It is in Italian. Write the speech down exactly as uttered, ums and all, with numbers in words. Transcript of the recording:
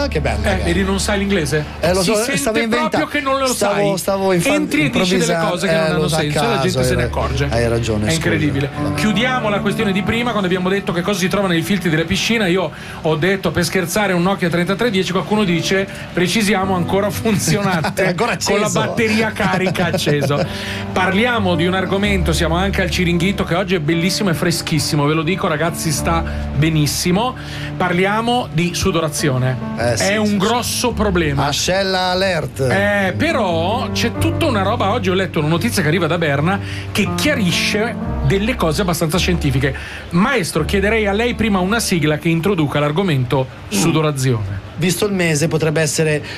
Ah, che bello. Eh, vedi, non sai l'inglese? Eh, lo si so, sente stavo inventa- proprio che non lo stavo- sai. stavo infan- Entri e dici delle cose che eh, non lo hanno sa senso e la caso, gente se hai ne ra- accorge. hai ragione, È scusa. incredibile. Vabbè. Chiudiamo la questione di prima, quando abbiamo detto che cosa si trova nei filtri della piscina. Io ho detto per scherzare un Nokia trentatré dieci, qualcuno dice precisiamo ancora funzionante È ancora acceso. con la batteria carica acceso. Parliamo di un argomento, siamo anche al Ciringhito che oggi è bellissimo e freschissimo, ve lo dico ragazzi, sta benissimo. Parliamo di sudorazione. Eh, sì, è un sì, grosso problema. Ascella alert. Eh, però c'è tutta una roba. Oggi ho letto una notizia che arriva da Berna che chiarisce delle cose abbastanza scientifiche. Maestro, chiederei a lei prima una sigla che introduca l'argomento sudorazione. Visto il mese potrebbe essere